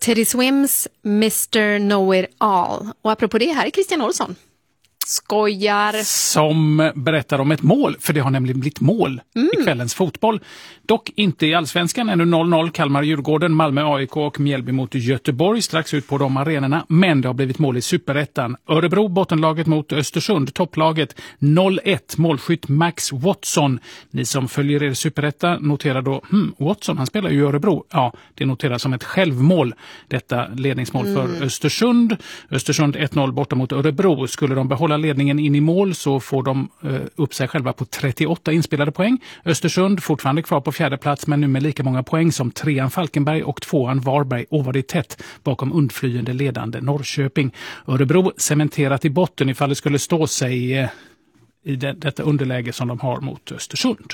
Teddy Swims Mr. Know It All. Och apropå det, här är Christian Olsson. Skojar. Som berättar om ett mål, för det har nämligen blivit mål i kvällens fotboll. Dock inte i Allsvenskan, ännu 0-0, Kalmar-Djurgården, Malmö-AIK och Mjällby mot Göteborg strax ut på de arenorna. Men det har blivit mål i Superettan. Örebro, bottenlaget mot Östersund, topplaget 0-1, målskytt Max Watson. Ni som följer er Superetta noterar då, Watson, han spelar ju i Örebro. Ja, det noteras som ett självmål, detta ledningsmål för Östersund. Östersund 1-0 borta mot Örebro. Skulle de behålla ledningen in i mål så får de upp sig själva på 38 inspelade poäng. Östersund fortfarande kvar på fjärde plats, men nu med lika många poäng som 3an Falkenberg och 2an Varberg, och var det tätt bakom undflyende ledande Norrköping. Örebro cementerat i botten ifall det skulle stå sig i detta underläge som de har mot Östersund.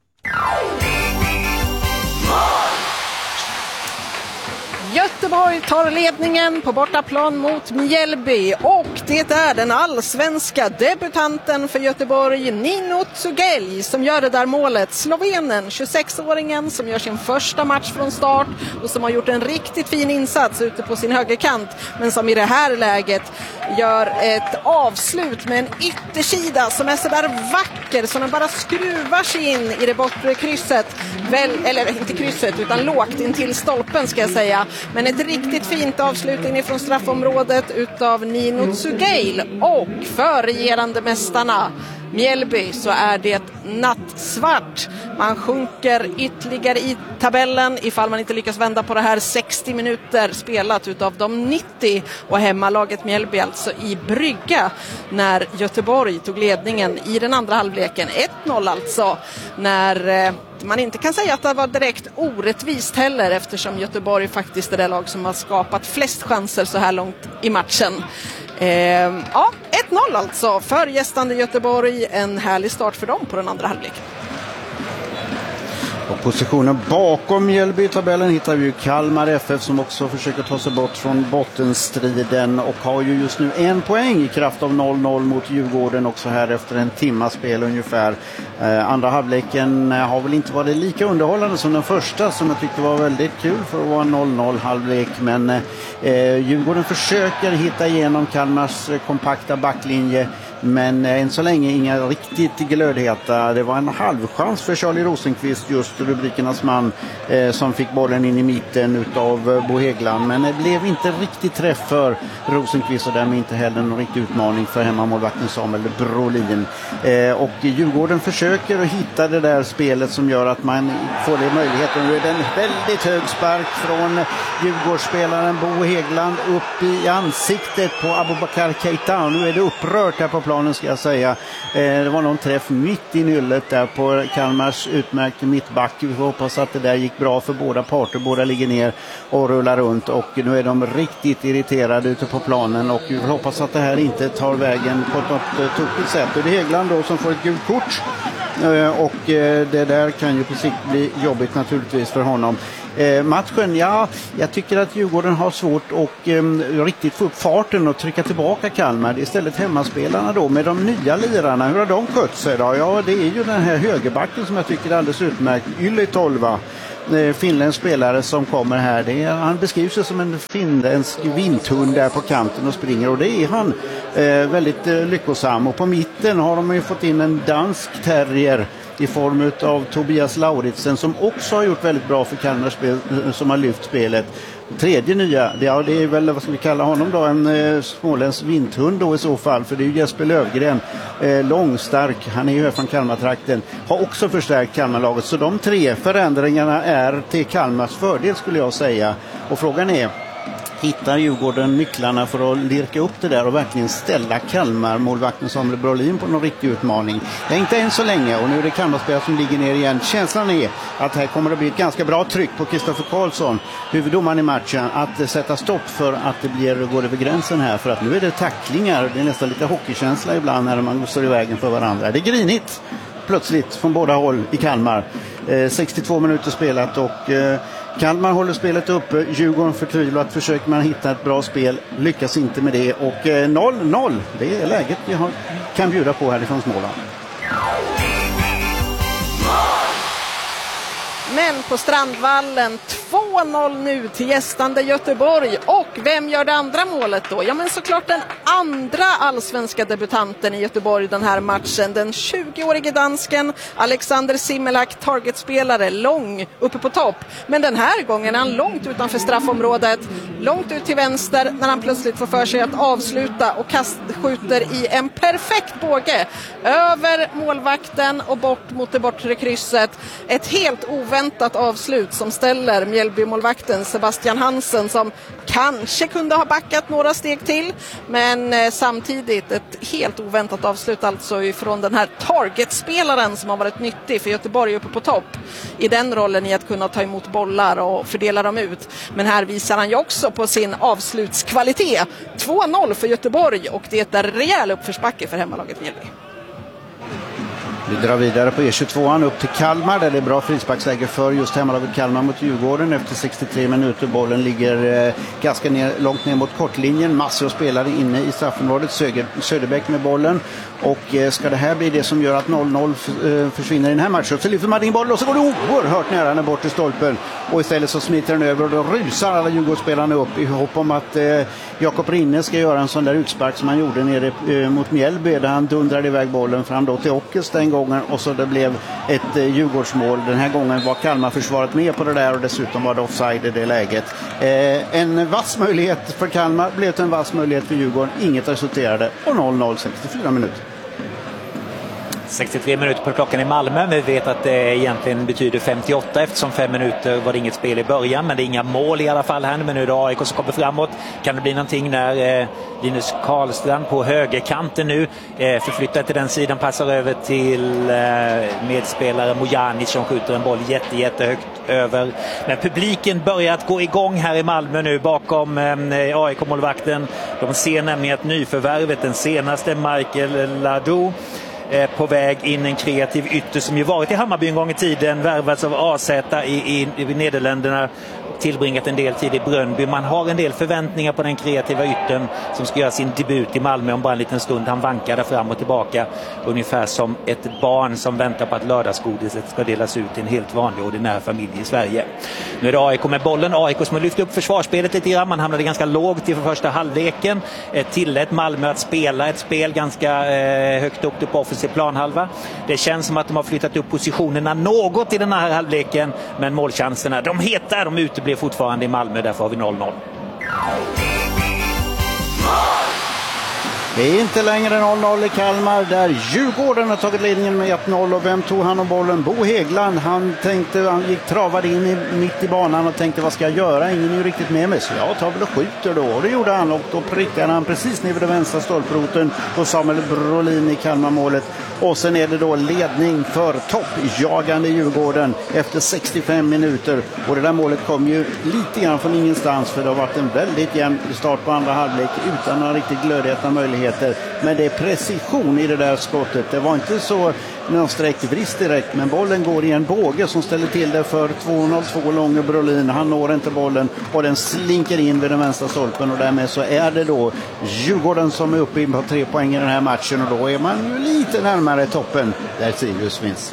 Göteborg tar ledningen på bortaplan mot Mjällby, och det är den allsvenska debutanten för Göteborg, Nino Tsugelj, som gör det där målet. Slovenen, 26-åringen som gör sin första match från start och som har gjort en riktigt fin insats ute på sin högerkant, men som i det här läget gör ett avslut med en yttersida som är så där vacker som den bara skruvar sig in i det bortre krysset. Eller inte krysset utan lågt in till stolpen ska jag säga. Men ett riktigt fint avslutning ifrån straffområdet utav Nino Tsugelj. Och för regerande mästarna Mjällby så är det nattsvart. Man sjunker ytterligare i tabellen ifall man inte lyckas vända på det här. 60 minuter spelat utav de 90, och hemmalaget Mjällby alltså i brygga när Göteborg tog ledningen i den andra halvleken. 1-0 alltså, när man inte kan säga att det var direkt orättvist heller, eftersom Göteborg faktiskt är det lag som har skapat flest chanser så här långt i matchen. 1-0 alltså för gästande Göteborg. En härlig start för dem på den andra halvleken. Och positionen bakom Mjällby i tabellen hittar vi ju Kalmar FF, som också försöker ta sig bort från bottenstriden och har ju just nu 1 poäng i kraft av 0-0 mot Djurgården också här efter en timmas spel ungefär. Andra halvleken har väl inte varit lika underhållande som den första, som jag tyckte var väldigt kul för att vara 0-0 halvlek, men Djurgården försöker hitta igenom Kalmars kompakta backlinje. Men än så länge inga riktigt glödheta. Det var en halvchans för Charlie Rosenqvist, just rubrikernas man, som fick bollen in i mitten utav Bo Häggland. Men det blev inte riktigt träff för Rosenqvist, och därmed inte heller någon riktig utmaning för hemmamålvakten Samuel Brolin. Och Djurgården försöker att hitta det där spelet som gör att man får det möjligheten. Nu är det en väldigt hög spark från Djurgårdsspelaren Bo Häggland upp i ansiktet på Abubakar Keita. Nu är det upprört här på planen, ska jag säga. Det var någon träff mitt i nyllet där på Kalmars utmärkte mittback. Vi får hoppas att det där gick bra för båda parter. Båda ligger ner och rullar runt, och nu är de riktigt irriterade ute på planen, och vi hoppas att det här inte tar vägen på något tokigt sätt. Och det är Häggland då som får ett gult kort, och det där kan ju på sikt bli jobbigt naturligtvis för honom. Matchen, ja, jag tycker att Djurgården har svårt att riktigt få upp farten och trycka tillbaka Kalmar. Istället hemmaspelarna då med de nya lirarna, hur har de skött sig då? Ja, det är ju den här högerbacken som jag tycker är alldeles utmärkt, Yle Tolva, finländsk spelare som kommer här. Han beskrivs ju som en finländsk vinthund där på kanten och springer, och det är han väldigt lyckosam. Och på mitten har de ju fått in en dansk terrier i form av Tobias Lauritsen, som också har gjort väldigt bra för Kalmar spel, som har lyft spelet. Tredje nya, det är väl, vad ska vi kalla honom då, en småländsk vinthund då i så fall, för det är ju Jesper Lövgren, långstark, han är ju från Kalmartrakten, har också förstärkt Kalmarlaget. Så de 3 förändringarna är till Kalmars fördel, skulle jag säga. Och frågan är, hittar Djurgården nycklarna för att lirka upp det där och verkligen ställa Kalmar målvakten Samuel Brolin på någon riktig utmaning? Det är inte än så länge, och nu är det Kalmarspelare som ligger ner igen. Känslan är att här kommer det bli ett ganska bra tryck på Kristoffer Karlsson, huvuddomaren i matchen, att sätta stopp för att det går över gränsen här, för att nu är det tacklingar. Det är nästan lite hockeykänsla ibland när man står i vägen för varandra. Det är grinigt plötsligt från båda håll i Kalmar. 62 minuter spelat, och Kalmar håller spelet uppe. Djurgården förtvivlat försöker man hitta ett bra spel, lyckas inte med det, och 0-0, det är läget vi kan bjuda på härifrån Småland. Men på Strandvallen 2 2-0 nu till gästande Göteborg. Och vem gör det andra målet då? Ja, men såklart den andra allsvenska debutanten i Göteborg den här matchen. Den 20-årige dansken Alexander Simmelak, targetspelare, lång uppe på topp. Men den här gången är han långt utanför straffområdet, långt ut till vänster när han plötsligt får för sig att avsluta och skjuter i en perfekt båge över målvakten och bort mot det bortre krysset. Ett helt oväntat avslut som ställer Mjällby-målvakten Sebastian Hansen, som kanske kunde ha backat några steg till, men samtidigt ett helt oväntat avslut alltså ifrån den här targetspelaren som har varit nyttig för Göteborg uppe på topp i den rollen i att kunna ta emot bollar och fördela dem ut. Men här visar han ju också på sin avslutskvalitet. 2-0 för Göteborg och det är rejäl uppförsbacke för hemmalaget Mjällby. Vi drar vidare på E22 upp till Kalmar där det är bra frisparksläge för just hemmalaget Kalmar mot Djurgården. Efter 63 minuter bollen ligger ganska långt ner mot kortlinjen. Massor av spelare inne i straffområdet. Söderbäck med bollen. Och ska det här bli det som gör att 0-0 försvinner i den här matchen, så lyfter man in bollen och så går det oerhört nära den bort till stolpen. Och istället så smiter den över och då rusar alla Djurgårdsspelarna upp i hopp om att Jakob Rinne ska göra en sån där utspark som han gjorde nere mot Mjällby, där han dundrade iväg bollen fram då till Ockels den gången, och så det blev ett Djurgårdsmål. Den här gången var Kalmar-försvaret med på det där och dessutom var det offside i det läget. En vass möjlighet för Kalmar, blev det en vass möjlighet för Djurgården. Inget resulterade och 0-0 64 minuter. 63 minuter på klockan i Malmö. Vi vet att det egentligen betyder 58 eftersom 5 minuter var det inget spel i början, men det är inga mål i alla fall här. Men nu är det AIK som kommer framåt. Kan det bli någonting när Linus Karlstrand på högerkanten nu förflyttar till den sidan, passar över till medspelare Mojanic som skjuter en boll jättehögt över. Men publiken börjar att gå igång här i Malmö nu bakom AIK-målvakten. De ser nämligen att nyförvärvet, den senaste Michael Ladou, på väg in, en kreativ ytter som ju varit i Hammarby en gång i tiden, värvats av AZ i Nederländerna, tillbringat en del tid i Brönnby. Man har en del förväntningar på den kreativa yttern som ska göra sin debut i Malmö om bara en liten stund. Han vankar där fram och tillbaka ungefär som ett barn som väntar på att lördagsgodiset ska delas ut i en helt vanlig ordinär familj i Sverige. Nu är det AIK med bollen. AIK som har lyft upp försvarsspelet lite grann. Man hamnade ganska lågt i första halvleken. Tillät Malmö att spela ett spel ganska högt upp på offensiv planhalva. Det känns som att de har flyttat upp positionerna något i den här halvleken, men målchanserna, de heter, de uteblir fortfarande i Malmö, därför har vi 0-0. Det är inte längre 0-0 i Kalmar där Djurgården har tagit ledningen med 1-0. Och vem tog han om bollen? Bo Häggland. Han gick travade in mitt i banan och tänkte, vad ska jag göra? Ingen är ju riktigt med mig, så jag tar väl och skjuter då. Och det gjorde han, och då prickade han precis ner vid den vänstra stolproten på Samuel Brolin i Kalmar-målet. Och sen är det då ledning för toppjagande Djurgården efter 65 minuter. Och det där målet kom ju lite grann från ingenstans, för det har varit en väldigt jämn start på andra halvlek utan några riktigt glödheta möjligheter. Men det är precision i det där skottet. Det var inte så någon sträckvrist direkt, men bollen går i en båge som ställer till det för 202 långa Brolin. Han når inte bollen och den slinker in vid den vänstra stolpen, och därmed så är det då Djurgården som är uppe på 3 poäng i den här matchen, och då är man ju lite närmare toppen där Sirius finns.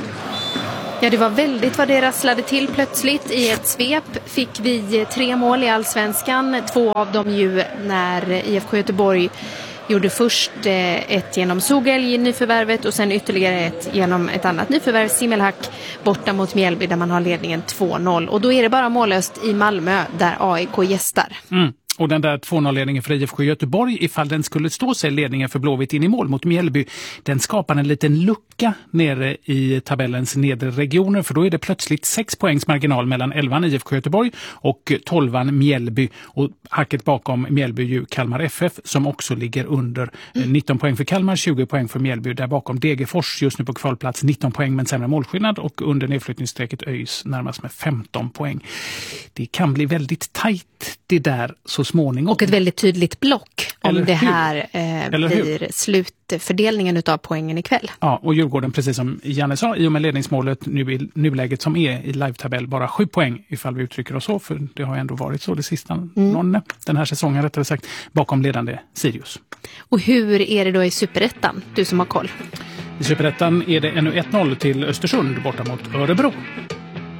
Ja, det var väldigt vad det rasslade till plötsligt. I ett svep fick vi 3 mål i Allsvenskan. 2 av dem ju när IFK Göteborg gjorde först ett genom Sogel i nyförvärvet och sen ytterligare ett genom ett annat nyförvärv, Simmelhack, borta mot Mjällby där man har ledningen 2-0. Och då är det bara mållöst i Malmö där AIK gästar. Och den där 2-0-ledningen för IFK Göteborg, ifall den skulle stå sig ledningen för Blåvitt in i mål mot Mjällby, den skapar en liten lucka nere i tabellens nedre regioner, för då är det plötsligt 6 poängs marginal mellan 11 IFK Göteborg och 12 Mjällby, och hacket bakom Mjällby ju Kalmar FF som också ligger under 19 poäng för Kalmar, 20 poäng för Mjällby. Där bakom Degerfors just nu på kvalplats 19 poäng men sämre målskillnad, och under nedflyttningsstrecket ÖIS närmast med 15 poäng. Det kan bli väldigt tajt det där så småningom. Och ett väldigt tydligt block om det här blir slutfördelningen utav poängen ikväll. Ja, och Djurgården, precis som Janne sa, i och med ledningsmålet nu i nuläget som är i live-tabell, bara 7 poäng ifall vi uttrycker oss så, för det har ändå varit så det sista den här säsongen rättare sagt, bakom ledande Sirius. Och hur är det då i Superettan, du som har koll? I Superettan är det ännu 1-0 till Östersund borta mot Örebro.